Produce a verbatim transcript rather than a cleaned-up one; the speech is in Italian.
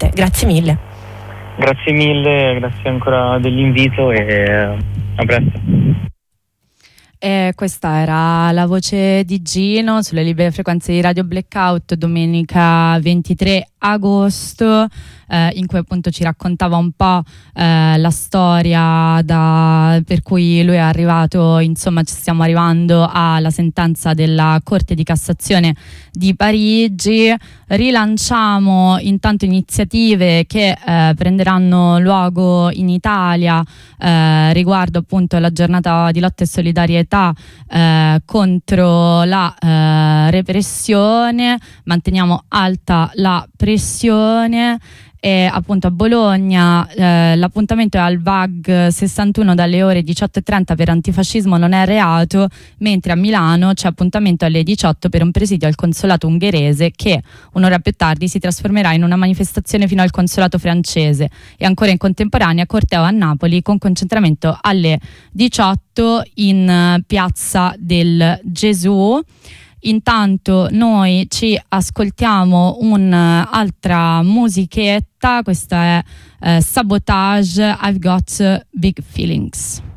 Bene, grazie mille. Grazie mille, grazie ancora dell'invito e a presto. E questa era la voce di Gino sulle libere frequenze di Radio Blackout, domenica ventitré agosto, eh, in cui appunto ci raccontava un po' eh, la storia da, per cui lui è arrivato, insomma ci stiamo arrivando alla sentenza della Corte di Cassazione di Parigi. Rilanciamo intanto iniziative che eh, prenderanno luogo in Italia eh, riguardo appunto la giornata di lotta e solidarietà eh, contro la eh, repressione. Manteniamo alta la pressione. E appunto a Bologna eh, l'appuntamento è al V A G sessantuno dalle ore diciotto e trenta per antifascismo non è reato, mentre a Milano c'è appuntamento alle diciotto per un presidio al consolato ungherese che un'ora più tardi si trasformerà in una manifestazione fino al consolato francese, e ancora in contemporanea corteo a Napoli con concentramento alle diciotto in uh, piazza del Gesù. Intanto noi ci ascoltiamo un'altra musichetta, questa è eh, Sabotage, I've Got Big Feelings.